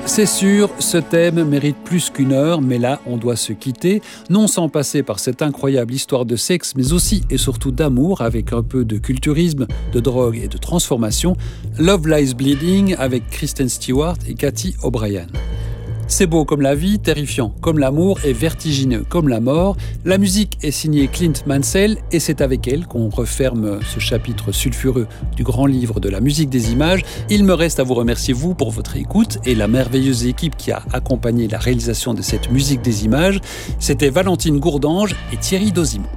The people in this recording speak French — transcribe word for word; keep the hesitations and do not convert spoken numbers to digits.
C'est sûr, ce thème mérite plus qu'une heure, mais là, on doit se quitter, non sans passer par cette incroyable histoire de sexe, mais aussi et surtout d'amour, avec un peu de culturisme, de drogue et de transformation. Love Lies Bleeding avec Kristen Stewart et Cathy O'Brien. C'est beau comme la vie, terrifiant comme l'amour et vertigineux comme la mort. La musique est signée Clint Mansell et c'est avec elle qu'on referme ce chapitre sulfureux du grand livre de la musique des images. Il me reste à vous remercier, vous, pour votre écoute et la merveilleuse équipe qui a accompagné la réalisation de cette musique des images. C'était Valentine Gourdange et Thierry Dozimon.